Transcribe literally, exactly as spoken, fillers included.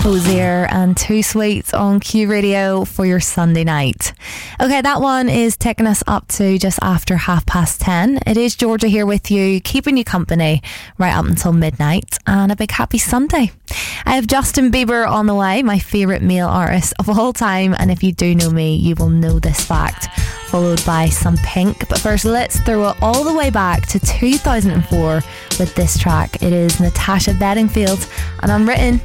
Hozier and Too Sweet on Q Radio for your Sunday night. Okay, that one is taking us up to just after half past ten. It is Georgia here with you, keeping you company right up until midnight, and a big happy Sunday. I have Justin Bieber on the way, my favourite male artist of all time, and if you do know me, you will know this fact, followed by some Pink. But first, let's throw it all the way back to two thousand four with this track. It is Natasha Bedingfield and Unwritten.